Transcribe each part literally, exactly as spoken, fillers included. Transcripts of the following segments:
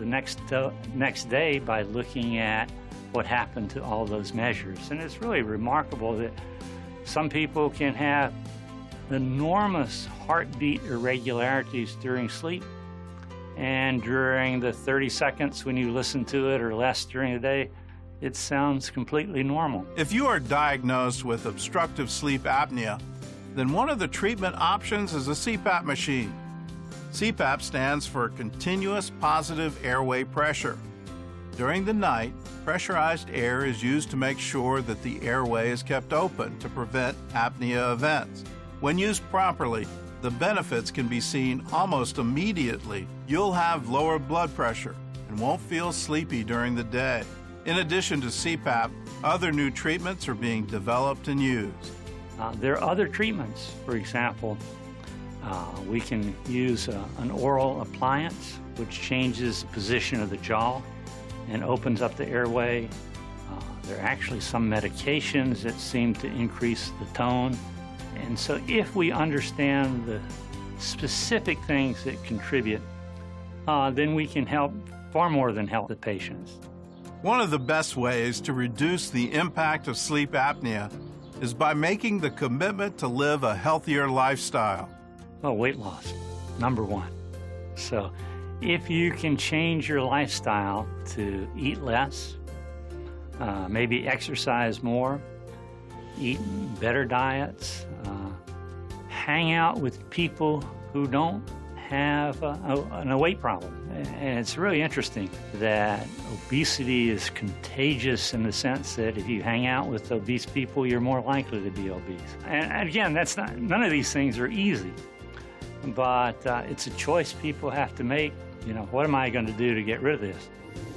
the next, uh, next day by looking at what happened to all those measures. And it's really remarkable that some people can have enormous heartbeat irregularities during sleep, and during the thirty seconds when you listen to it or less during the day, it sounds completely normal. If you are diagnosed with obstructive sleep apnea, then one of the treatment options is a C PAP machine. C PAP stands for Continuous Positive Airway Pressure. During the night, pressurized air is used to make sure that the airway is kept open to prevent apnea events. When used properly, the benefits can be seen almost immediately. You'll have lower blood pressure and won't feel sleepy during the day. In addition to C PAP, other new treatments are being developed and used. Uh, there are other treatments. For example, uh, we can use uh, an oral appliance which changes the position of the jaw and opens up the airway. Uh, there are actually some medications that seem to increase the tone. And so if we understand the specific things that contribute, uh, then we can help far more than help the patients. One of the best ways to reduce the impact of sleep apnea is by making the commitment to live a healthier lifestyle. Well, weight loss, number one. So if you can change your lifestyle to eat less, uh, maybe exercise more, eat better diets, uh, hang out with people who don't have a, a, a weight problem. And it's really interesting that obesity is contagious in the sense that if you hang out with obese people, you're more likely to be obese. And again, that's not, none of these things are easy, but uh, it's a choice people have to make. You know, what am I going to do to get rid of this?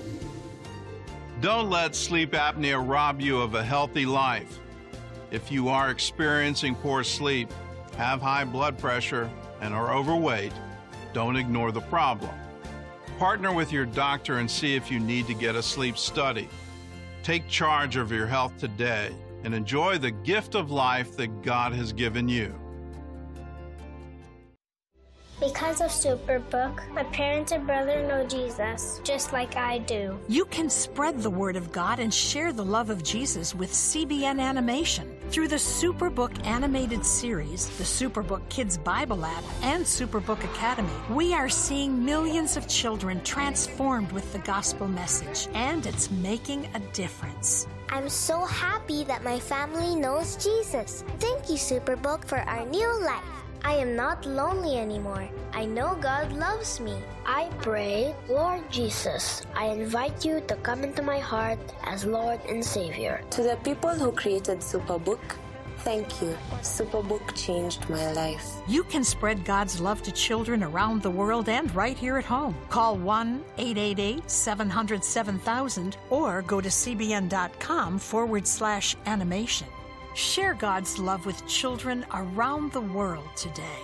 Don't let sleep apnea rob you of a healthy life. If you are experiencing poor sleep, have high blood pressure, and are overweight, don't ignore the problem. Partner with your doctor and see if you need to get a sleep study. Take charge of your health today and enjoy the gift of life that God has given you. Because of Superbook, my parents and brother know Jesus just like I do. You can spread the word of God and share the love of Jesus with C B N Animation. Through the Superbook animated series, the Superbook Kids Bible app, and Superbook Academy, we are seeing millions of children transformed with the gospel message, and it's making a difference. I'm so happy that my family knows Jesus. Thank you, Superbook, for our new life. I am not lonely anymore. I know God loves me. I pray, Lord Jesus, I invite you to come into my heart as Lord and Savior. To the people who created Superbook, thank you. Superbook changed my life. You can spread God's love to children around the world and right here at home. Call one eight eight eight, seven hundred, seven thousand or go to cbn.com forward slash animation. Share God's love with children around the world today.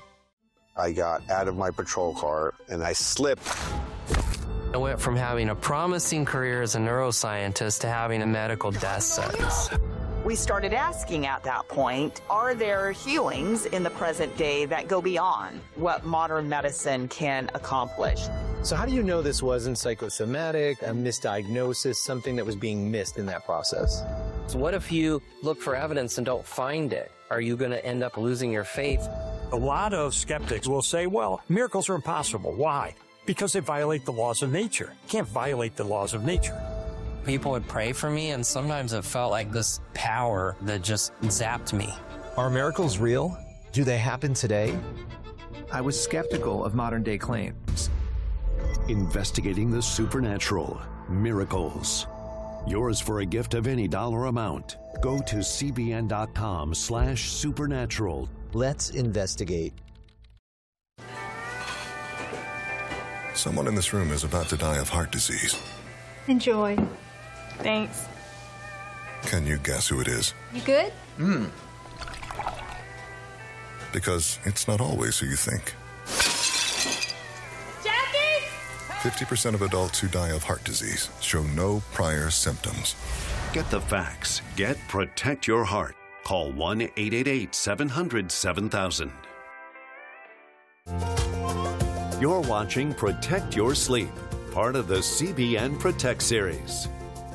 I got out of my patrol car and I slipped. I went from having a promising career as a neuroscientist to having a medical death sentence. We started asking at that point, are there healings in the present day that go beyond what modern medicine can accomplish? So how do you know this wasn't psychosomatic, a misdiagnosis, something that was being missed in that process? So what if you look for evidence and don't find it? Are you going to end up losing your faith? A lot of skeptics will say, well, miracles are impossible. Why? Because they violate the laws of nature. You can't violate the laws of nature. People would pray for me, and sometimes it felt like this power that just zapped me. Are miracles real? Do they happen today? I was skeptical of modern-day claims. Investigating the supernatural. Miracles. Yours for a gift of any dollar amount. Go to cbn.com slash supernatural. Let's investigate. Someone in this room is about to die of heart disease. Enjoy. Thanks. Can you guess who it is? You good? Hmm. Because it's not always who you think. Jackie! fifty percent of adults who die of heart disease show no prior symptoms. Get the facts. Get Protect Your Heart. Call one eight eight eight, seven hundred, seven thousand. You're watching Protect Your Sleep. part of the C B N Protect series.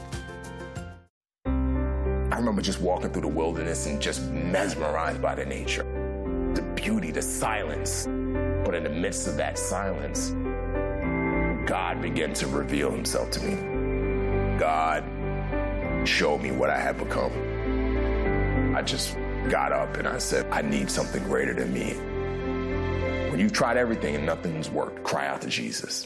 I remember just walking through the wilderness and just mesmerized by the nature, the beauty, the silence. But in the midst of that silence, God began to reveal himself to me. God showed me what I had become. I just got up and I said, I need something greater than me. When you've tried everything and nothing's worked, cry out to Jesus.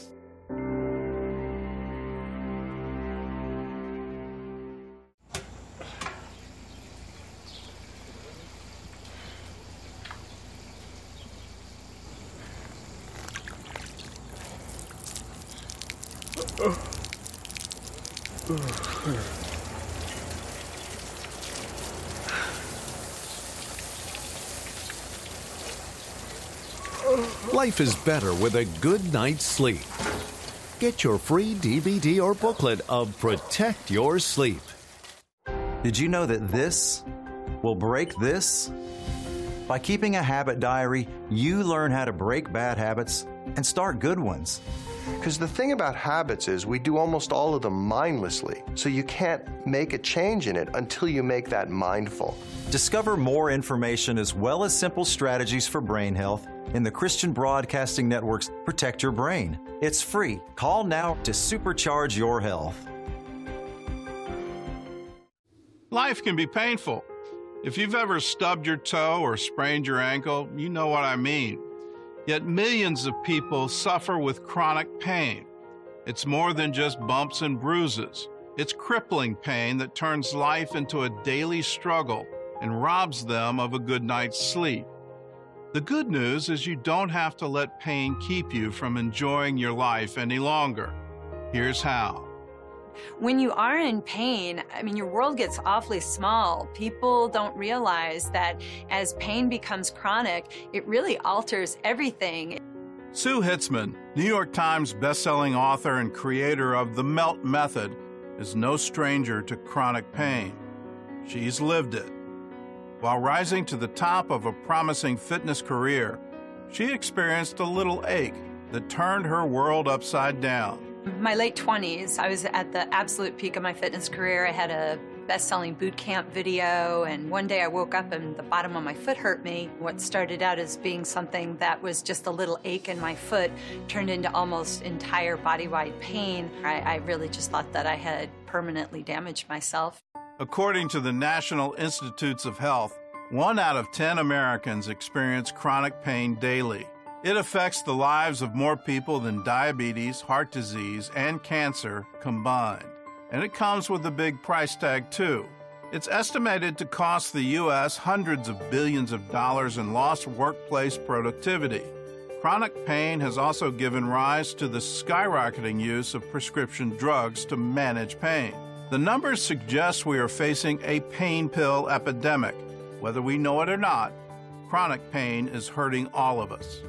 Life is better with a good night's sleep. Get your free D V D or booklet of Protect Your Sleep. Did you know that this will break this? By keeping a habit diary, you learn how to break bad habits and start good ones. Because the thing about habits is we do almost all of them mindlessly, so you can't make a change in it until you make that mindful. Discover more information as well as simple strategies for brain health in the Christian Broadcasting Network's Protect Your Brain. It's free. Call now to supercharge your health. Life can be painful. If you've ever stubbed your toe or sprained your ankle, you know what I mean. Yet millions of people suffer with chronic pain. It's more than just bumps and bruises. It's crippling pain that turns life into a daily struggle and robs them of a good night's sleep. The good news is you don't have to let pain keep you from enjoying your life any longer. Here's how. When you are in pain, I mean, your world gets awfully small. People don't realize that as pain becomes chronic, it really alters everything. Sue Hitzman, New York Times bestselling author and creator of The Melt Method, is no stranger to chronic pain. She's lived it. While rising to the top of a promising fitness career, she experienced a little ache that turned her world upside down. My late twenties, I was at the absolute peak of my fitness career. I had a best-selling boot camp video, and one day I woke up and the bottom of my foot hurt me. What started out as being something that was just a little ache in my foot turned into almost entire body-wide pain. I, I really just thought that I had permanently damaged myself. According to the National Institutes of Health, one out of ten Americans experience chronic pain daily. It affects the lives of more people than diabetes, heart disease, and cancer combined. And it comes with a big price tag, too. It's estimated to cost the U S hundreds of billions of dollars in lost workplace productivity. Chronic pain has also given rise to the skyrocketing use of prescription drugs to manage pain. The numbers suggest we are facing a pain pill epidemic. Whether we know it or not, chronic pain is hurting all of us.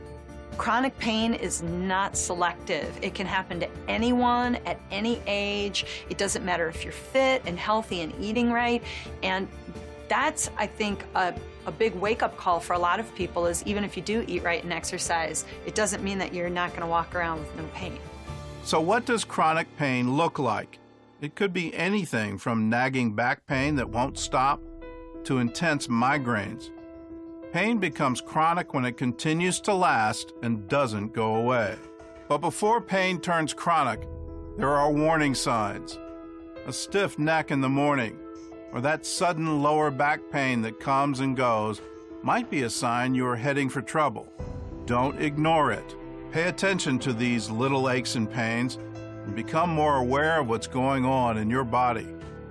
Chronic pain is not selective. It can happen to anyone at any age. It doesn't matter if you're fit and healthy and eating right. And that's, I think, a, a big wake-up call for a lot of people is even if you do eat right and exercise, it doesn't mean that you're not going to walk around with no pain. So what does chronic pain look like? It could be anything from nagging back pain that won't stop to intense migraines. Pain becomes chronic when it continues to last and doesn't go away. But before pain turns chronic, there are warning signs. A stiff neck in the morning, or that sudden lower back pain that comes and goes, might be a sign you are heading for trouble. Don't ignore it. Pay attention to these little aches and pains and become more aware of what's going on in your body.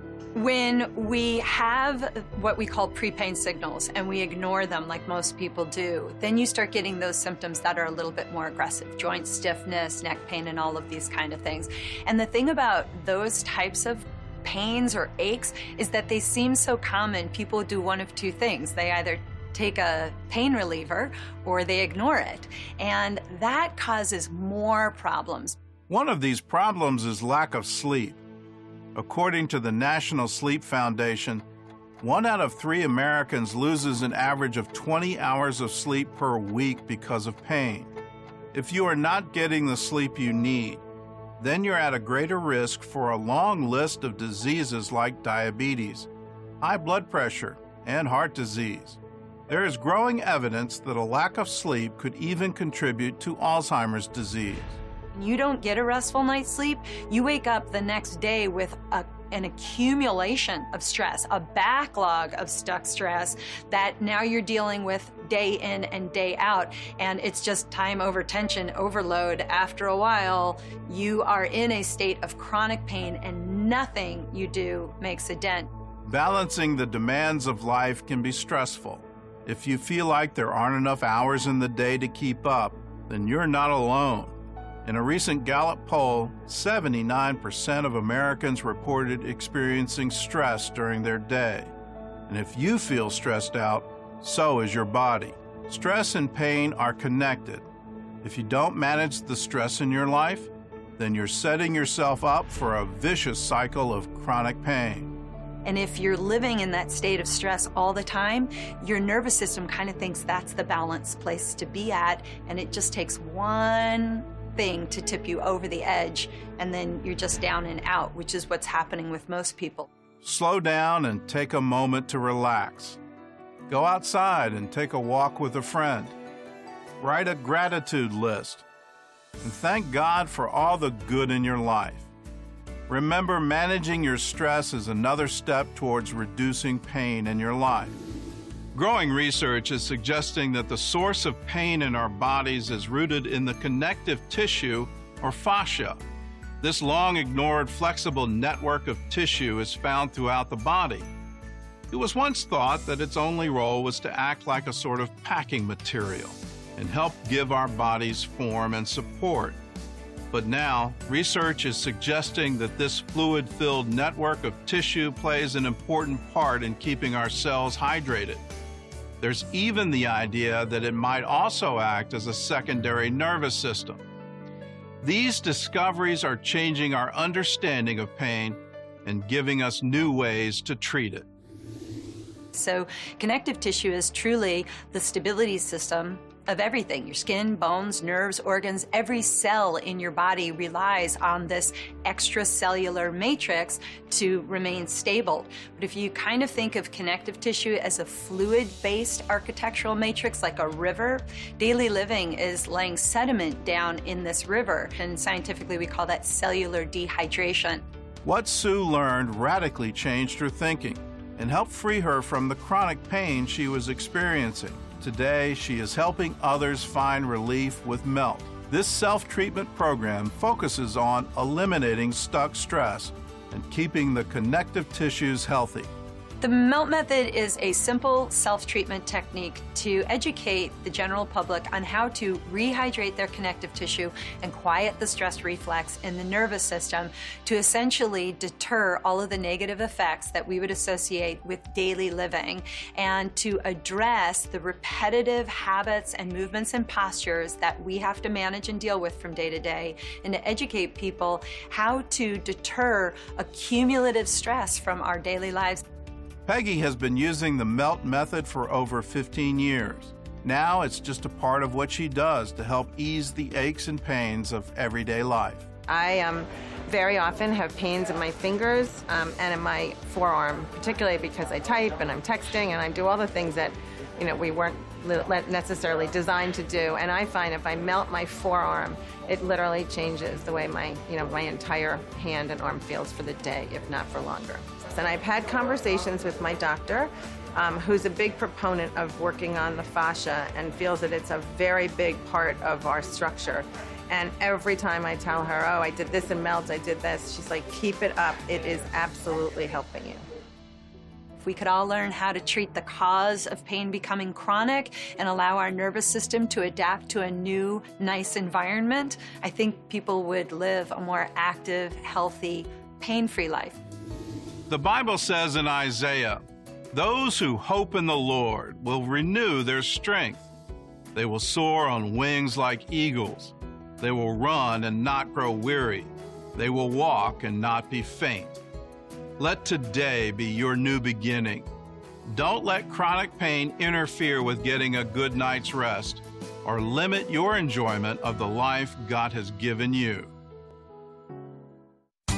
When we have what we call pre-pain signals and we ignore them like most people do, then you start getting those symptoms that are a little bit more aggressive, joint stiffness, neck pain, and all of these kind of things. And the thing about those types of pains or aches is that they seem so common. People do one of two things. They either take a pain reliever or they ignore it. And that causes more problems. One of these problems is lack of sleep. According to the National Sleep Foundation, one out of three Americans loses an average of twenty hours of sleep per week because of pain. If you are not getting the sleep you need, then you're at a greater risk for a long list of diseases like diabetes, high blood pressure, and heart disease. There is growing evidence that a lack of sleep could even contribute to Alzheimer's disease. You don't get a restful night's sleep, you wake up the next day with a, an accumulation of stress, a backlog of stuck stress that now you're dealing with day in and day out. And it's just time over tension overload. After a while, you are in a state of chronic pain and nothing you do makes a dent. Balancing the demands of life can be stressful. If you feel like there aren't enough hours in the day to keep up, then you're not alone. In a recent Gallup poll, seventy-nine percent of Americans reported experiencing stress during their day. And if you feel stressed out, so is your body. Stress and pain are connected. If you don't manage the stress in your life, then you're setting yourself up for a vicious cycle of chronic pain. And if you're living in that state of stress all the time, your nervous system kind of thinks that's the balanced place to be at, and it just takes one thing to tip you over the edge, and then you're just down and out, which is what's happening with most people. Slow down and take a moment to relax. Go outside and take a walk with a friend. Write a gratitude list. And thank God for all the good in your life. Remember, managing your stress is another step towards reducing pain in your life. Growing research is suggesting that the source of pain in our bodies is rooted in the connective tissue, or fascia. This long-ignored flexible network of tissue is found throughout the body. It was once thought that its only role was to act like a sort of packing material and help give our bodies form and support. But now, research is suggesting that this fluid-filled network of tissue plays an important part in keeping our cells hydrated. There's even the idea that it might also act as a secondary nervous system. These discoveries are changing our understanding of pain and giving us new ways to treat it. So connective tissue is truly the stability system of everything. Your skin, bones, nerves, organs, every cell in your body relies on this extracellular matrix to remain stable. But if you kind of think of connective tissue as a fluid-based architectural matrix, like a river, daily living is laying sediment down in this river, and scientifically we call that cellular dehydration. What Sue learned radically changed her thinking and helped free her from the chronic pain she was experiencing. Today, she is helping others find relief with MELT. This self-treatment program focuses on eliminating stuck stress and keeping the connective tissues healthy. The MELT method is a simple self-treatment technique to educate the general public on how to rehydrate their connective tissue and quiet the stress reflex in the nervous system to essentially deter all of the negative effects that we would associate with daily living, and to address the repetitive habits and movements and postures that we have to manage and deal with from day to day, and to educate people how to deter accumulative stress from our daily lives. Peggy has been using the MELT method for over fifteen years. Now it's just a part of what she does to help ease the aches and pains of everyday life. I um, very often have pains in my fingers um, and in my forearm, particularly because I type and I'm texting and I do all the things that, you know, we weren't necessarily designed to do. And I find if I melt my forearm, it literally changes the way my, you know, my entire hand and arm feels for the day, if not for longer. And I've had conversations with my doctor, um, who's a big proponent of working on the fascia and feels that it's a very big part of our structure. And every time I tell her, oh, I did this in MELT, I did this, she's like, keep it up. It is absolutely helping you. If we could all learn how to treat the cause of pain becoming chronic and allow our nervous system to adapt to a new, nice environment, I think people would live a more active, healthy, pain-free life. The Bible says in Isaiah, "Those who hope in the Lord will renew their strength. They will soar on wings like eagles. They will run and not grow weary. They will walk and not be faint." Let today be your new beginning. Don't let chronic pain interfere with getting a good night's rest or limit your enjoyment of the life God has given you.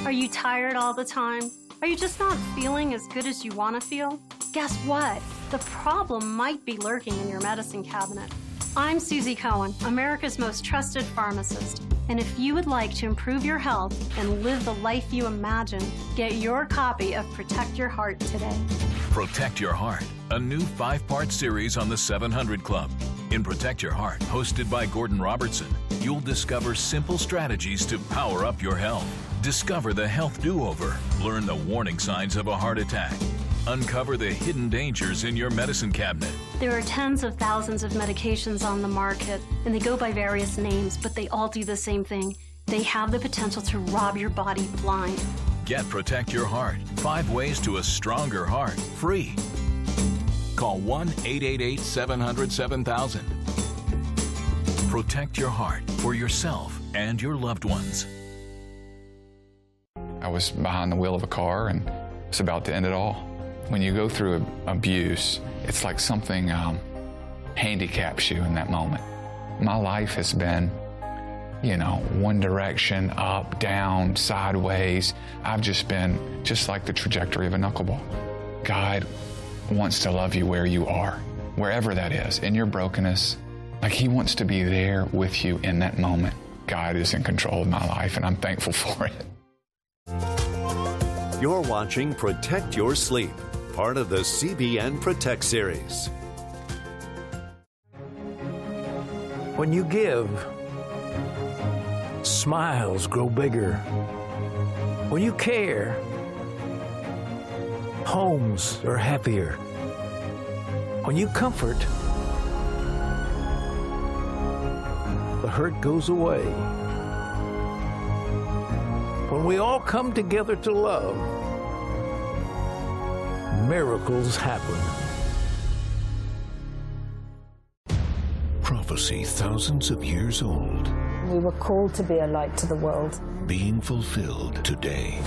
Are you tired all the time? Are you just not feeling as good as you want to feel? Guess what? The problem might be lurking in your medicine cabinet. I'm Susie Cohen, America's most trusted pharmacist. And if you would like to improve your health and live the life you imagine, get your copy of Protect Your Heart today. Protect Your Heart, a new five-part series on the seven hundred Club. In Protect Your Heart, hosted by Gordon Robertson, you'll discover simple strategies to power up your health. Discover the health do-over. Learn the warning signs of a heart attack. Uncover the hidden dangers in your medicine cabinet. There are tens of thousands of medications on the market, and they go by various names, but they all do the same thing. They have the potential to rob your body blind. Get Protect Your Heart. Five ways to a stronger heart. Free. Call one eight eight eight, seven hundred, seven thousand. Protect your heart for yourself and your loved ones. I was behind the wheel of a car and it's about to end it all. When you go through abuse, it's like something um, handicaps you in that moment. My life has been, you know, one direction, up, down, sideways. I've just been just like the trajectory of a knuckleball. God wants to love you where you are, wherever that is, in your brokenness. Like He wants to be there with you in that moment. God is in control of my life, and I'm thankful for it. You're watching Protect Your Sleep, part of the C B N Protect series. When you give, smiles grow bigger. When you care, homes are happier. When you comfort, the hurt goes away. When we all come together to love, miracles happen. Prophecy thousands of years old. We were called to be a light to the world. Being fulfilled today.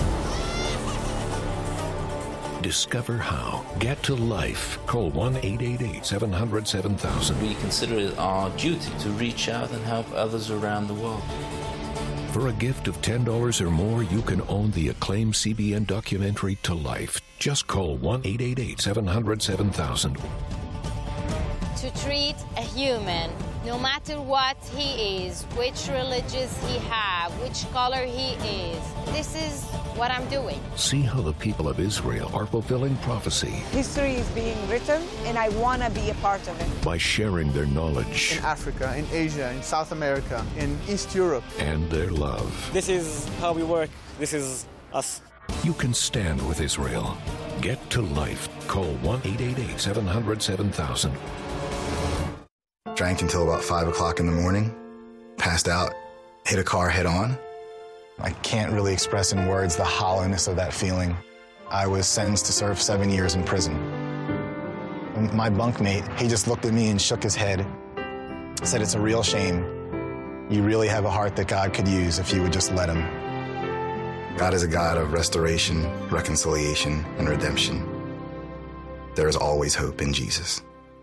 Discover how. Get to life. Call one eight eight eight, seven hundred, seven thousand. We consider it our duty to reach out and help others around the world. For a gift of ten dollars or more, you can own the acclaimed C B N documentary To Life. Just call one eight eight eight, seven hundred, seven thousand. To treat a human, no matter what he is, which religious he have, which color he is, this is what I'm doing. See how the people of Israel are fulfilling prophecy. History is being written, and I want to be a part of it. By sharing their knowledge. In Africa, in Asia, in South America, in East Europe. And their love. This is how we work. This is us. You can stand with Israel. Get to life. Call one eight eight eight, seven hundred, seven thousand. Drank until about five o'clock in the morning, passed out, hit a car head on. I can't really express in words the hollowness of that feeling. I was sentenced to serve seven years in prison. My bunkmate, he just looked at me and shook his head, said, "It's a real shame. You really have a heart that God could use if you would just let him." God is a God of restoration, reconciliation, and redemption. There is always hope in Jesus.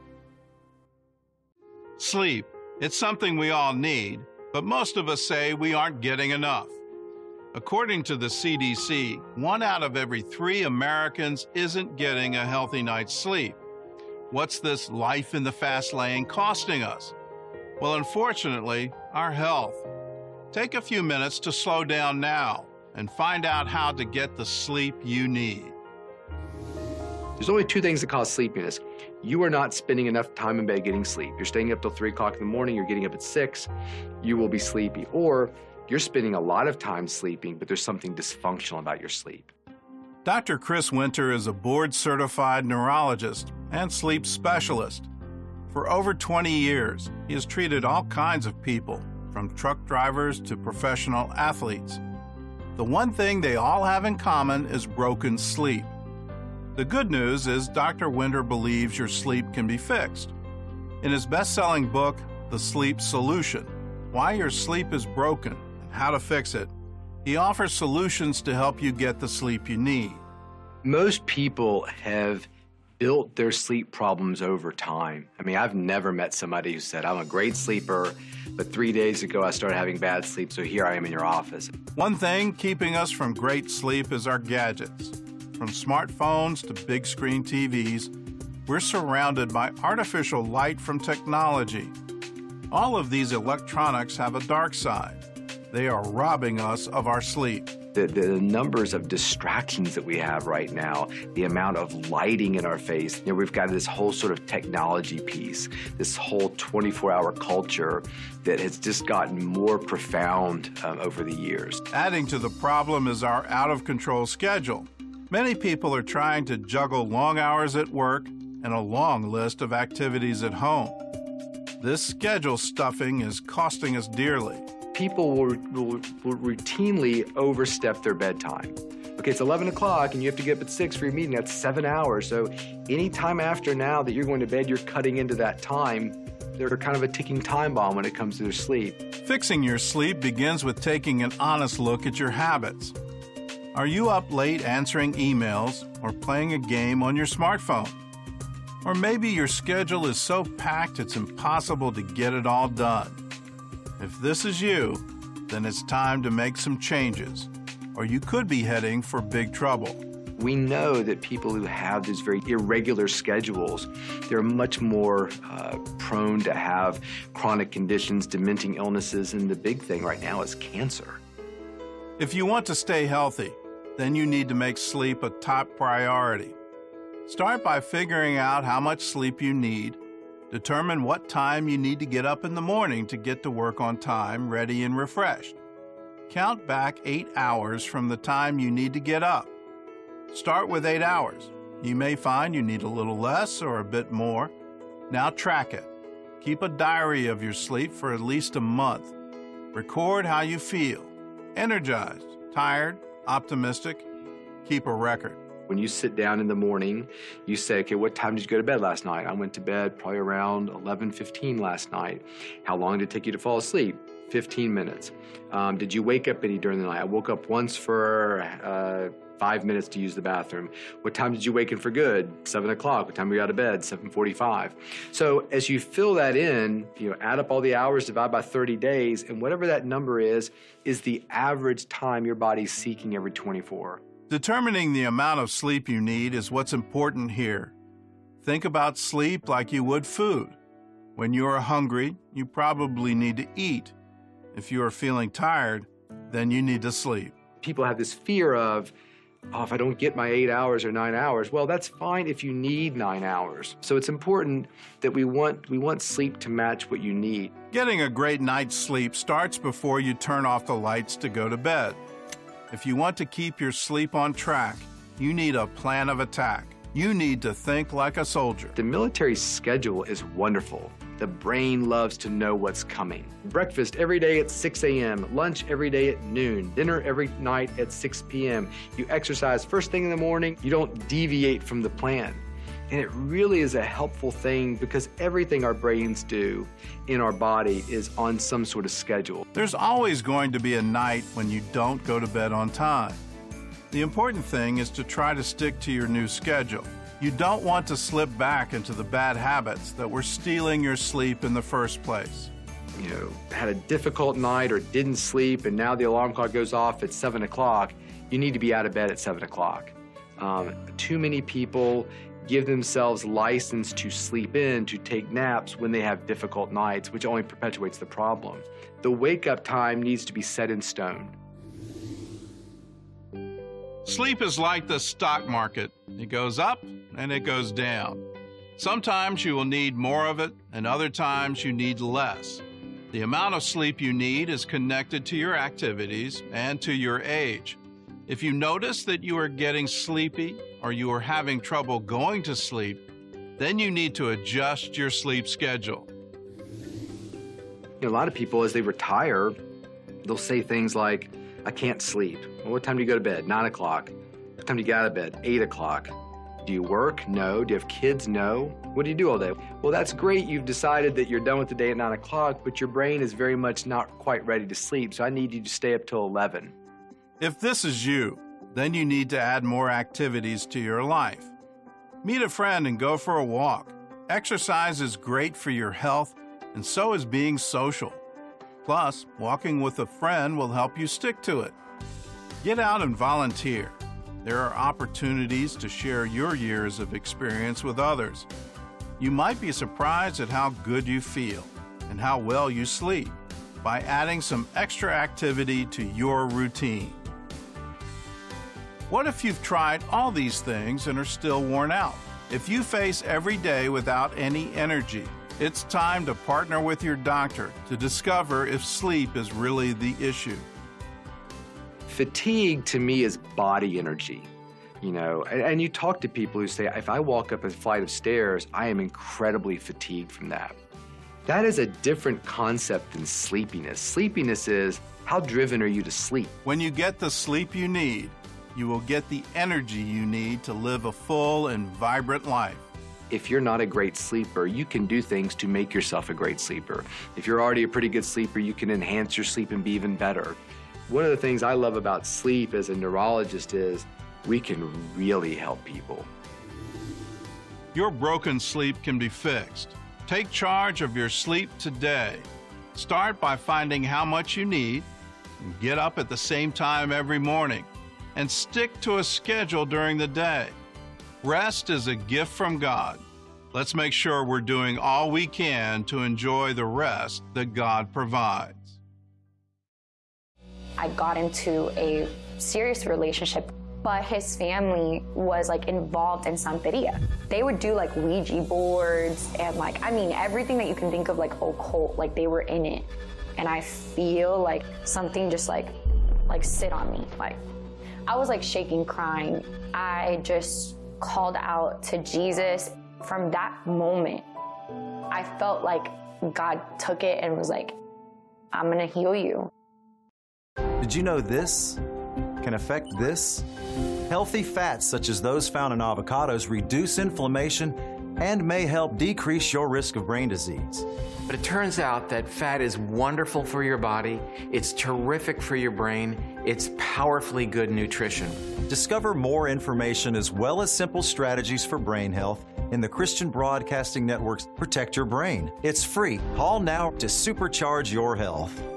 Sleep. It's something we all need, but most of us say we aren't getting enough. According to the C D C, one out of every three Americans isn't getting a healthy night's sleep. What's this life in the fast lane costing us? Well, unfortunately, our health. Take a few minutes to slow down now and find out how to get the sleep you need. There's only two things that cause sleepiness. You are not spending enough time in bed getting sleep. You're staying up till three o'clock in the morning, you're getting up at six, you will be sleepy. Or you're spending a lot of time sleeping, but there's something dysfunctional about your sleep. Doctor Chris Winter is a board-certified neurologist and sleep specialist. For over twenty years, he has treated all kinds of people, from truck drivers to professional athletes. The one thing they all have in common is broken sleep. The good news is Doctor Winter believes your sleep can be fixed. In his best-selling book, The Sleep Solution, Why Your Sleep is Broken and How to Fix It, he offers solutions to help you get the sleep you need. Most people have built their sleep problems over time. I mean, I've never met somebody who said, I'm a great sleeper, but three days ago I started having bad sleep, so here I am in your office. One thing keeping us from great sleep is our gadgets. From smartphones to big screen T Vs, we're surrounded by artificial light from technology. All of these electronics have a dark side. They are robbing us of our sleep. The, the numbers of distractions that we have right now, the amount of lighting in our face, you know, we've got this whole sort of technology piece, this whole twenty-four hour culture that has just gotten more profound um, over the years. Adding to the problem is our out-of-control schedule. Many people are trying to juggle long hours at work and a long list of activities at home. This schedule stuffing is costing us dearly. People will, will, will routinely overstep their bedtime. Okay, it's eleven o'clock and you have to get up at six for your meeting. That's seven hours. So any time after now that you're going to bed, you're cutting into that time. They're kind of a ticking time bomb when it comes to their sleep. Fixing your sleep begins with taking an honest look at your habits. Are you up late answering emails or playing a game on your smartphone? Or maybe your schedule is so packed it's impossible to get it all done. If this is you, then it's time to make some changes, or you could be heading for big trouble. We know that people who have these very irregular schedules, they're much more uh, prone to have chronic conditions, dementing illnesses, and the big thing right now is cancer. If you want to stay healthy, then you need to make sleep a top priority. Start by figuring out how much sleep you need. Determine what time you need to get up in the morning to get to work on time, ready and refreshed. Count back eight hours from the time you need to get up. Start with eight hours. You may find you need a little less or a bit more. Now track it. Keep a diary of your sleep for at least a month. Record how you feel. Energized, tired, optimistic. Keep a record. When you sit down in the morning, you say, okay, what time did you go to bed last night? I went to bed probably around eleven fifteen last night. How long did it take you to fall asleep? fifteen minutes. Um, did you wake up any during the night? I woke up once for uh, five minutes to use the bathroom. What time did you wake in for good? seven o'clock. What time were you out of bed? seven forty-five. So as you fill that in, you know, add up all the hours, divide by thirty days, and whatever that number is, is the average time your body's seeking every twenty-four. Determining the amount of sleep you need is what's important here. Think about sleep like you would food. When you are hungry, you probably need to eat. If you are feeling tired, then you need to sleep. People have this fear of, oh, if I don't get my eight hours or nine hours, well, that's fine if you need nine hours. So it's important that we want, we want sleep to match what you need. Getting a great night's sleep starts before you turn off the lights to go to bed. If you want to keep your sleep on track, you need a plan of attack. You need to think like a soldier. The military schedule is wonderful. The brain loves to know what's coming. Breakfast every day at six a m, lunch every day at noon, dinner every night at six p m You exercise first thing in the morning. You don't deviate from the plan. And it really is a helpful thing because everything our brains do in our body is on some sort of schedule. There's always going to be a night when you don't go to bed on time. The important thing is to try to stick to your new schedule. You don't want to slip back into the bad habits that were stealing your sleep in the first place. You know, had a difficult night or didn't sleep and now the alarm clock goes off at seven o'clock, you need to be out of bed at seven o'clock. Um, too many people give themselves license to sleep in, to take naps when they have difficult nights, which only perpetuates the problem. The wake-up time needs to be set in stone. Sleep is like the stock market. It goes up and it goes down. Sometimes you will need more of it, and other times you need less. The amount of sleep you need is connected to your activities and to your age. If you notice that you are getting sleepy or you are having trouble going to sleep, then you need to adjust your sleep schedule. You know, a lot of people, as they retire, they'll say things like, I can't sleep. Well, what time do you go to bed? Nine o'clock. What time do you get out of bed? Eight o'clock. Do you work? No. Do you have kids? No. What do you do all day? Well, that's great. You've decided that you're done with the day at nine o'clock, but your brain is very much not quite ready to sleep, so I need you to stay up till eleven. If this is you, then you need to add more activities to your life. Meet a friend and go for a walk. Exercise is great for your health, and so is being social. Plus, walking with a friend will help you stick to it. Get out and volunteer. There are opportunities to share your years of experience with others. You might be surprised at how good you feel and how well you sleep by adding some extra activity to your routine. What if you've tried all these things and are still worn out? If you face every day without any energy, it's time to partner with your doctor to discover if sleep is really the issue. Fatigue to me is body energy. You know, and, and you talk to people who say, if I walk up a flight of stairs, I am incredibly fatigued from that. That is a different concept than sleepiness. Sleepiness is, how driven are you to sleep? When you get the sleep you need, you will get the energy you need to live a full and vibrant life. If you're not a great sleeper, you can do things to make yourself a great sleeper. If you're already a pretty good sleeper, you can enhance your sleep and be even better. One of the things I love about sleep as a neurologist is we can really help people. Your broken sleep can be fixed. Take charge of your sleep today. Start by finding how much you need, and get up at the same time every morning, and stick to a schedule during the day. Rest is a gift from God. Let's make sure we're doing all we can to enjoy the rest that God provides. I got into a serious relationship, but his family was like involved in Santeria. They would do like Ouija boards and like, I mean, everything that you can think of like occult, like they were in it. And I feel like something just like, like sit on me. Like I was like shaking, crying. I just called out to Jesus. From that moment, I felt like God took it and was like, I'm gonna heal you. Did you know this can affect this? Healthy fats, such as those found in avocados, reduce inflammation and may help decrease your risk of brain disease. But it turns out that fat is wonderful for your body, it's terrific for your brain, it's powerfully good nutrition. Discover more information as well as simple strategies for brain health in the Christian Broadcasting Network's Protect Your Brain. It's free. Call now to supercharge your health.